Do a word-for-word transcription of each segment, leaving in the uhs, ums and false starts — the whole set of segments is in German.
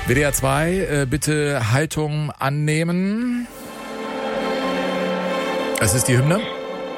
W D R zwei, äh, bitte Haltung annehmen. Es ist die Hymne,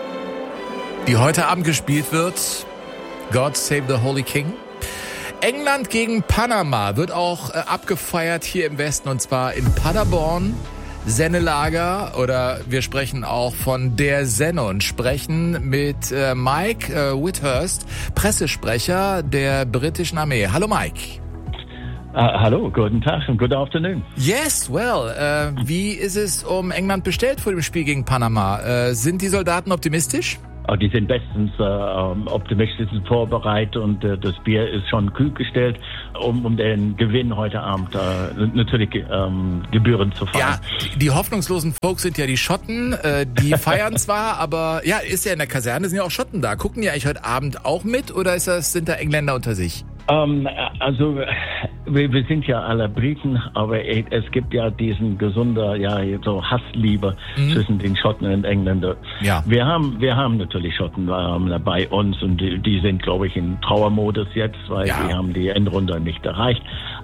die heute Abend gespielt wird. God Save the Holy King. England gegen Panama wird auch äh, abgefeiert hier im Westen, und zwar in Paderborn. Sennelager, oder wir sprechen auch von der Senne und sprechen mit äh, Mike äh, Whithurst, Pressesprecher der britischen Armee. Hallo Mike. Uh, hallo, guten Tag und good afternoon. Yes, well, äh, wie ist es um England bestellt vor dem Spiel gegen Panama? Äh, sind die Soldaten optimistisch? Oh, die sind bestens äh, optimistisch vorbereitet und äh, das Bier ist schon kühl gestellt, um, um den Gewinn heute Abend äh, natürlich ähm, gebührend zu feiern. Ja, die, die hoffnungslosen Folks sind ja die Schotten, äh, die feiern zwar, aber ja, ist ja in der Kaserne, sind ja auch Schotten da. Gucken die eigentlich heute Abend auch mit, oder ist das, sind da Engländer unter sich? Ähm, also wir, wir sind ja alle Briten, aber es gibt ja diesen gesunder, ja so Hassliebe mhm. zwischen den Schotten und Engländern. Ja. Wir haben, wir haben natürlich Schotten ähm, bei uns und die, die sind, glaube ich, in Trauermodus jetzt, weil ja. die haben die Endrunde nicht erreicht.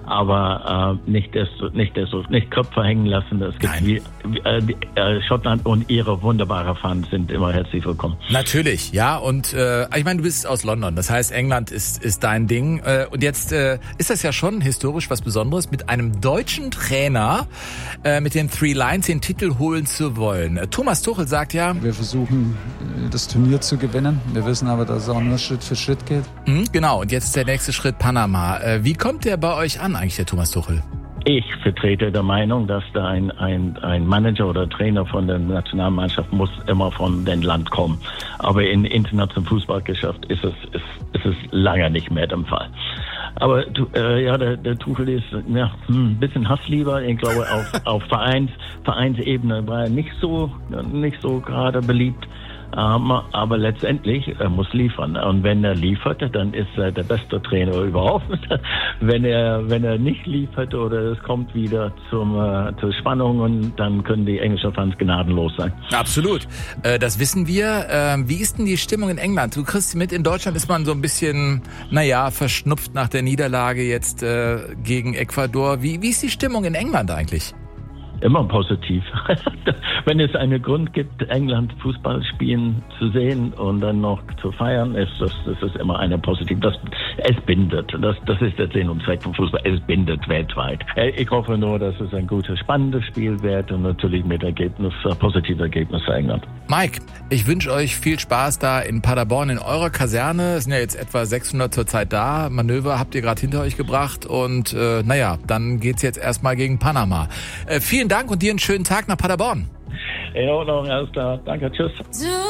Aber äh, nicht desto, nicht desto, nicht Köpfe hängen lassen. Es gibt wie, äh, die, äh, Schottland und ihre wunderbare Fans sind immer herzlich willkommen. Natürlich, ja. Und äh, ich meine, du bist aus London, das heißt, England ist ist dein Ding. Äh, und jetzt äh, ist das ja schon historisch was Besonderes, mit einem deutschen Trainer äh, mit den Three Lions den Titel holen zu wollen. Äh, Thomas Tuchel sagt ja, wir versuchen das Turnier zu gewinnen. Wir wissen aber, dass es auch nur Schritt für Schritt geht. Mhm, genau. Und jetzt ist der nächste Schritt Panama. Äh, wie kommt der bei euch an, eigentlich, der Thomas Tuchel? Ich vertrete der Meinung, dass da ein, ein, ein Manager oder Trainer von der Nationalmannschaft muss immer von dem Land kommen. Aber in internationalem Fußballgeschäft ist es, ist, ist es lange nicht mehr der Fall. Aber äh, ja, der, der Tuchel ist ja, ein bisschen Hasslieber. Ich glaube, auf, auf Vereins, Vereinsebene war er nicht so, nicht so gerade beliebt. Um, aber letztendlich, er muss liefern. Und wenn er liefert, dann ist er der beste Trainer überhaupt. wenn er, wenn er nicht liefert oder es kommt wieder zum, äh, zur Spannung, und dann können die englischen Fans gnadenlos sein. Absolut. Äh, das wissen wir. Äh, wie ist denn die Stimmung in England? Du kriegst mit, in Deutschland ist man so ein bisschen, naja, verschnupft nach der Niederlage jetzt äh, gegen Ecuador. Wie, wie ist die Stimmung in England eigentlich? Immer positiv. Wenn es einen Grund gibt, England Fußball spielen zu sehen und dann noch zu feiern, ist das, das ist immer eine positive. Das, es bindet. Das, das ist der Sinn und Zweck vom Fußball. Es bindet weltweit. Ich hoffe nur, dass es ein gutes, spannendes Spiel wird und natürlich mit Ergebnis, positives Ergebnis für England. Mike, ich wünsche euch viel Spaß da in Paderborn in eurer Kaserne. Es sind ja jetzt etwa sechshundert zurzeit da. Manöver habt ihr gerade hinter euch gebracht und äh, naja, dann geht's jetzt erstmal gegen Panama. Äh, vielen Dank und dir einen schönen Tag nach Paderborn. In Ordnung, alles klar. Danke, tschüss.